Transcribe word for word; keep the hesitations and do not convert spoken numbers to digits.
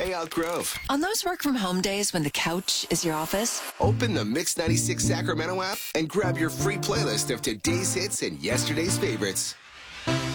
J. Elk Grove. On those work from home days when the couch is your office, Open the Mix ninety-six Sacramento app and grab your free playlist of today's hits and yesterday's favorites.